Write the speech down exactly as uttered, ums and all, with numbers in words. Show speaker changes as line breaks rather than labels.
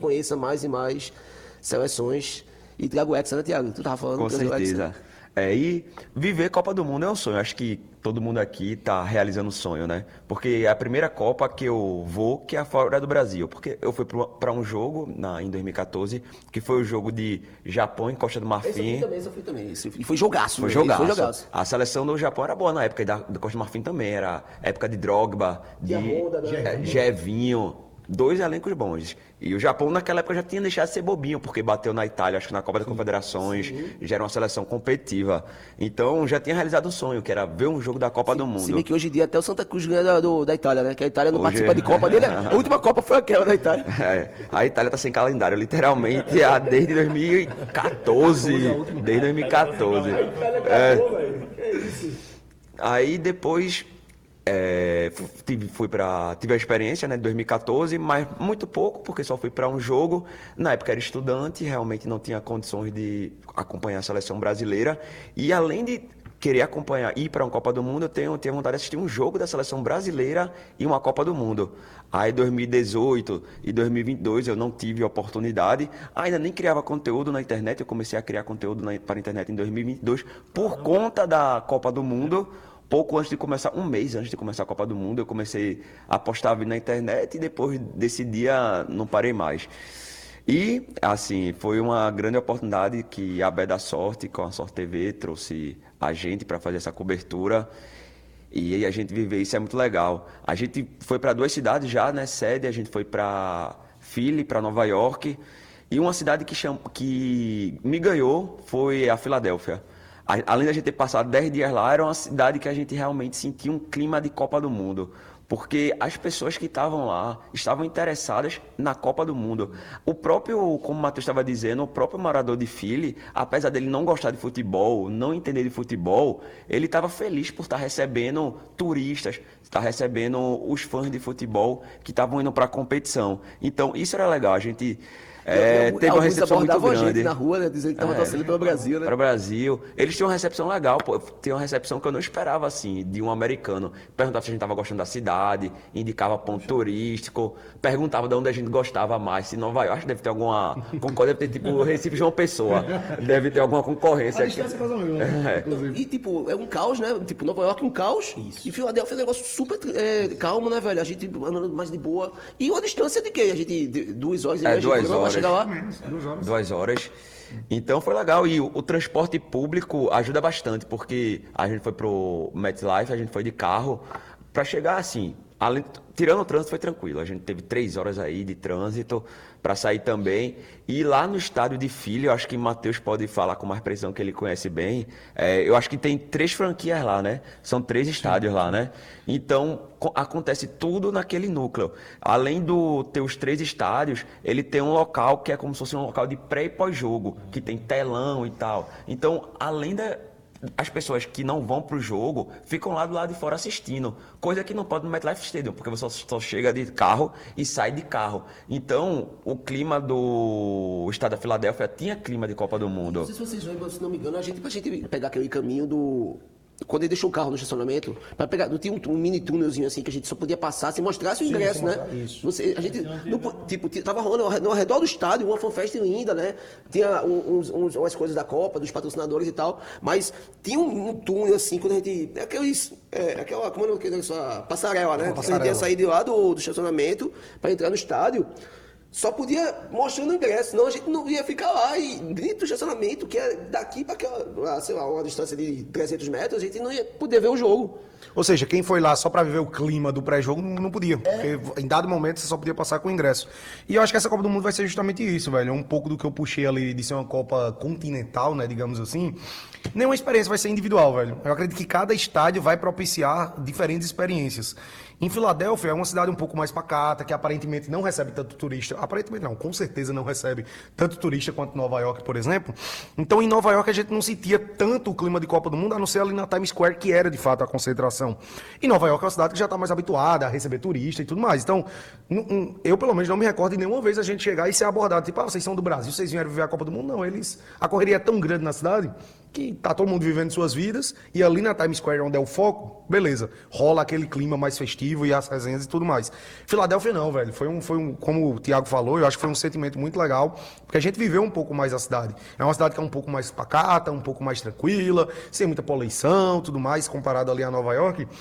conheça mais e mais seleções. E Thiago Hexa, né, Thiago? Tu tava falando
Com
do Thiago
certeza.
Hexa.
É, e viver Copa do Mundo é um sonho. Acho que todo mundo aqui está realizando um sonho, né? Porque é a primeira Copa que eu vou que é fora do Brasil. Porque eu fui para um jogo na, em dois mil e quatorze, que foi o jogo de Japão e Costa do
Esse eu fui
Marfim.
também, esse eu fui também. Esse- E foi jogaço.
Foi
né?
jogaço.
Foi jogaço.
A seleção do Japão era boa na época, e da, da Costa do Marfim também. Era época de Drogba, de
Honda, né?
é, Gevinho. Dois elencos bons. E o Japão naquela época já tinha deixado de ser bobinho, porque bateu na Itália, acho que na Copa das Confederações, já era uma seleção competitiva. Então já tinha realizado um sonho, que era ver um jogo da Copa do
Se
Mundo.
bem que hoje em dia até o Santa Cruz ganha da, do- da Itália, né? Que a Itália não
Hoje-
participa de Copa dele. A última Copa foi aquela da Itália.
É, a Itália tá sem calendário, literalmente, há desde dois mil e quatorze. Desde dois mil e quatorze. É. Aí depois é, fu- tive, fui pra, tive a experiência, né, de dois mil e quatorze, mas muito pouco, porque só fui para um jogo. Na época era estudante, realmente não tinha condições de acompanhar a seleção brasileira. E além de querer acompanhar, ir para uma Copa do Mundo, eu tenho, tenho vontade de assistir um jogo da seleção brasileira e uma Copa do Mundo. Aí dois mil e dezoito e dois mil e vinte e dois eu não tive oportunidade, ainda nem criava conteúdo na internet, eu comecei a criar conteúdo na, para a internet em dois mil e vinte e dois por conta da Copa do Mundo. Pouco antes de começar, um mês antes de começar a Copa do Mundo, eu comecei a postar vídeo na internet e depois desse dia não parei mais. E, assim, foi uma grande oportunidade que a Bé da Sorte, com a Sorte T V, trouxe a gente para fazer essa cobertura. E aí a gente viver isso é muito legal. A gente foi para duas cidades já, né, sede, a gente foi para Philly, para Nova York. E uma cidade que, cham... que me ganhou foi a Filadélfia. A- Além da gente ter passado dez dias lá, era uma cidade que a gente realmente sentia um clima de Copa do Mundo. Porque as pessoas que estavam lá estavam interessadas na Copa do Mundo. O próprio, como o Matheus estava dizendo, o próprio morador de Philly, apesar dele não gostar de futebol, não entender de futebol, ele estava feliz por estar recebendo turistas, estar recebendo os fãs de futebol que estavam indo para a competição. Então, isso era legal. A gente é, teve uma recepção muito
abordavam a gente
grande.
na rua, né? Dizendo que tava torcendo pelo Brasil, né?
Para o Brasil. Eles tinham uma recepção legal, pô. Tinha uma recepção que eu não esperava, assim, de um americano. Perguntava se a gente estava gostando da cidade, indicava ponto turístico, perguntava de onde a gente gostava mais. Se Nova York deve ter alguma concorrência, deve ter tipo Recife João Pessoa. Deve ter alguma concorrência
A
aqui.
distância faz o mesmo, né? Inclusive.
E, tipo, é um caos, né? Tipo, Nova York é um caos. E Filadélfia é um negócio super é, calmo, né, velho? A gente andando mais de boa. E uma distância de quê? A gente, de, duas horas e
É,
meia, a gente
duas
programa pra
horas.
chegar lá.
Duas horas.
Duas horas. Então foi legal. E o, o transporte público ajuda bastante, porque a gente foi pro MetLife, a gente foi de carro. Para chegar assim, além, tirando o trânsito, foi tranquilo. A gente teve três horas aí de trânsito para sair também. E lá no estádio de Philly, eu acho que Matheus pode falar com mais precisão, que ele conhece bem. É, eu acho que tem três franquias lá, né? São três estádios lá, né? Então, co- acontece tudo naquele núcleo. Além do ter os três estádios, ele tem um local que é como se fosse um local de pré e pós-jogo, que tem telão e tal. Então, além da as pessoas que não vão pro jogo ficam lá do lado de fora assistindo, coisa que não pode no MetLife Stadium, porque você só, só chega de carro e sai de carro. Então, o clima do estado da Filadélfia tinha clima de Copa do Mundo.
Não sei se vocês lembram, se não me engano, a gente, pra gente pegar aquele caminho do... Quando ele deixou o carro no estacionamento, para pegar, não tinha um, um mini túnelzinho assim que a gente só podia passar se mostrasse o ingresso,
se
né?
mostrar, isso.
Você, a gente, não po- tipo, t- tava rolando ao- no redor do estádio uma fanfest linda, né? Tinha um- uns, uns, umas coisas da Copa, dos patrocinadores e tal, mas tinha um, um túnel assim, quando a gente, é aqueles, é, aquela, como é o nome daquela passarela, né?
Uma
Que a gente ia
passarela.
sair de lá do, do estacionamento para entrar no estádio. Só podia mostrando o ingresso, senão a gente não ia ficar lá e dentro do estacionamento, que é daqui para aquela, sei lá, uma distância de trezentos metros, a gente não ia poder ver o jogo.
Ou seja, quem foi lá só pra viver o clima do pré-jogo não, não podia. Porque em dado momento você só podia passar com o ingresso. E eu acho que essa Copa do Mundo vai ser justamente isso, velho. É um pouco do que eu puxei ali de ser uma Copa continental, né, digamos assim. Nenhuma experiência vai ser individual, velho. Eu acredito que cada estádio vai propiciar diferentes experiências. Em Filadélfia é uma cidade um pouco mais pacata, que aparentemente não recebe tanto turista. Aparentemente não, com certeza não recebe tanto turista quanto Nova York, por exemplo. Então em Nova York a gente não sentia tanto o clima de Copa do Mundo, a não ser ali na Times Square, que era de fato a concentração. E Nova York é uma cidade que já está mais habituada a receber turista e tudo mais. Então, n- n- eu pelo menos não me recordo de nenhuma vez a gente chegar e ser abordado, tipo, ah, vocês são do Brasil, vocês vieram viver a Copa do Mundo? Não, eles... A correria é tão grande na cidade que tá todo mundo vivendo suas vidas, e ali na Times Square, onde é o foco, beleza, rola aquele clima mais festivo e as resenhas e tudo mais. Filadélfia não, velho, foi um, foi um, como o Thiago falou, eu acho que foi um sentimento muito legal, porque a gente viveu um pouco mais a cidade. É uma cidade que é um pouco mais pacata, um pouco mais tranquila, sem muita poluição, tudo mais, comparado ali a Nova York.